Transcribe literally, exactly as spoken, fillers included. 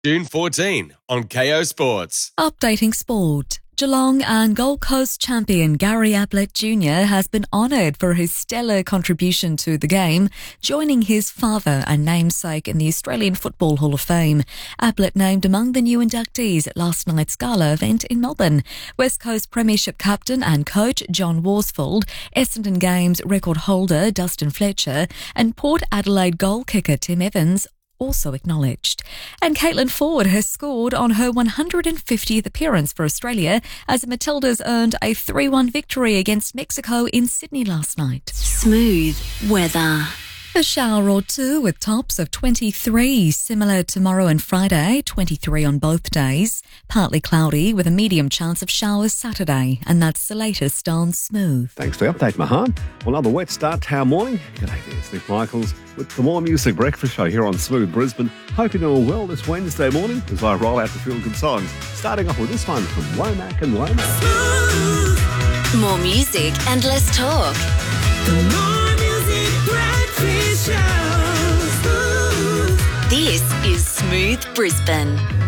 June fourteenth on K O Sports. Updating sport. Geelong and Gold Coast champion Gary Ablett Junior has been honoured for his stellar contribution to the game, joining his father and namesake in the Australian Football Hall of Fame. Ablett named among the new inductees at last night's gala event in Melbourne. West Coast Premiership captain and coach John Worsfold, Essendon Games record holder Dustin Fletcher and Port Adelaide goal kicker Tim Evans also acknowledged. And Caitlin Ford has scored on her one hundred fiftieth appearance for Australia as the Matildas earned a three one victory against Mexico in Sydney last night. Smooth weather. A shower or two with tops of twenty-three, similar tomorrow and Friday, twenty-three on both days. Partly cloudy with a medium chance of showers Saturday, and that's the latest on Smooth. Thanks for the update, Mahan. Well, another wet start to our morning. G'day there, it's Nick Michaels with the More Music Breakfast Show here on Smooth Brisbane. Hope you're doing well this Wednesday morning as I roll out the feel-good songs. Starting off with this one from Womack and Womack. Smooth. More music and less talk. The More Music Breakfast Show. Smooth. This is Smooth Brisbane.